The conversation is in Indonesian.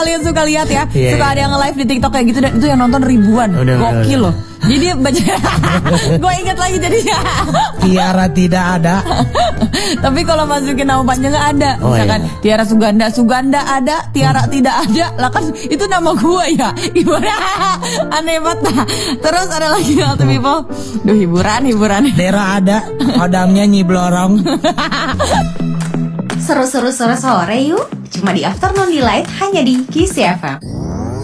Kalian suka lihat ya, Iya, suka iya. ada yang live di TikTok kayak gitu dan itu yang nonton ribuan, gokil loh. Jadi dia baca, gue ingat lagi jadinya. Tiara tidak ada. Tapi kalau masukin nama panjang nggak ada, Oh, misalkan iya. Tiara Suganda ada, Tiara tidak ada, lah kan itu nama gue ya. Gimana? Aneh banget. Nah, terus ada lagi Alter People, duh hiburan. Dera ada. Kodamnya Nyi Blorong. Seru-seru sore-sore yuk. Cuma di Afternoon Delight hanya di Kiss FM.